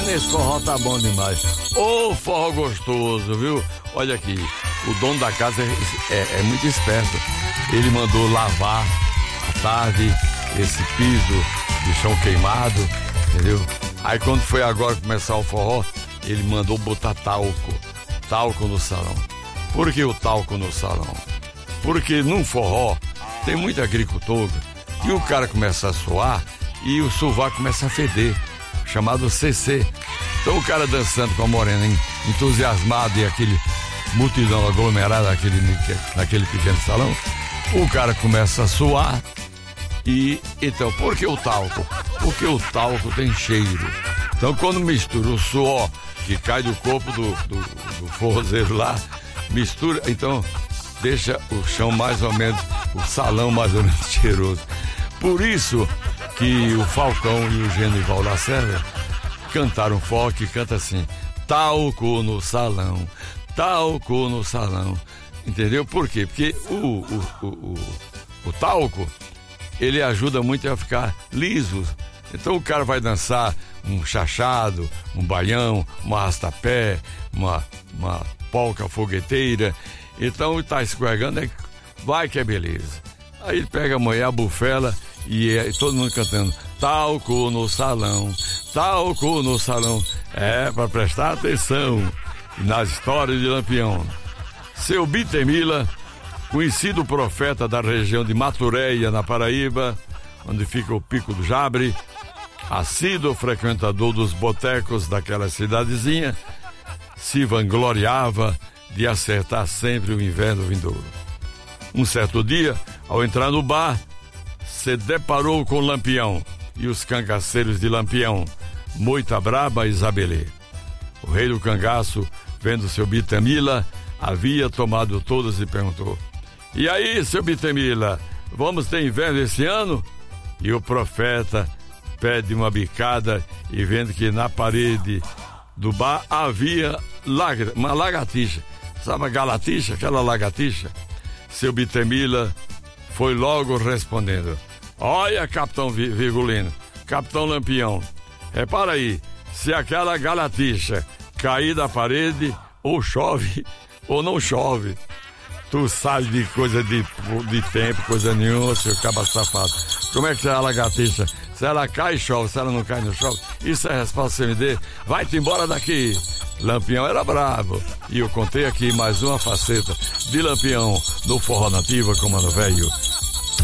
nesse forró tá bom demais. Ô, forró gostoso, viu? Olha aqui, o dono da casa é muito esperto. Ele mandou lavar à tarde esse piso de chão queimado, entendeu? Aí quando foi agora começar o forró, ele mandou botar talco no salão. Por que o talco no salão? Porque num forró tem muito agricultor e o cara começa a suar e o sovaco começa a feder, chamado CC. Então o cara dançando com a morena entusiasmado e aquele multidão aglomerada naquele pequeno salão, o cara começa a suar. E então, por que o talco? Porque o talco tem cheiro. Então quando mistura o suor que cai do corpo do forrozeiro lá, mistura, então deixa o chão mais ou menos, o salão mais ou menos cheiroso. Por isso que o Falcão e o Genival Lacerda cantaram forró que canta assim: talco no salão, talco no salão. Entendeu? Por quê? Porque o talco, ele ajuda muito a ficar liso. Então o cara vai dançar um chachado, um baião, uma arrastapé, uma polca fogueteira. Então tá escorregando, vai que é beleza. Aí ele pega a mulher, a bufela e todo mundo cantando talco no salão, talco no salão. É para prestar atenção nas histórias de Lampião. Seu Bitemila, conhecido profeta da região de Maturéia, na Paraíba, onde fica o Pico do Jabre, assíduo frequentador dos botecos daquela cidadezinha, se vangloriava de acertar sempre o inverno vindouro. Um certo dia, ao entrar no bar, se deparou com Lampião e os cangaceiros de Lampião, Moita Braba e Isabelê. O rei do cangaço, vendo seu Bitemila, havia tomado todas e perguntou: e aí, seu Bitemila, vamos ter inverno esse ano? E o profeta pede uma bicada e vendo que na parede do bar havia uma lagartixa. Sabe a galatixa, aquela lagartixa? Seu Bitemila foi logo respondendo: olha, capitão Virgulino, capitão Lampião, repara aí, se aquela galatixa cair da parede, ou chove ou não chove. Tu sabe de coisa de tempo, coisa nenhuma, seu caba safado. Como é que é a lagartixa? Se ela cai, chove. Se ela não cai, não chove. Isso é a resposta que você me dê. Vai-te embora daqui. Lampião era bravo. E eu contei aqui mais uma faceta de Lampião no Forró Nativa com Mano Velho.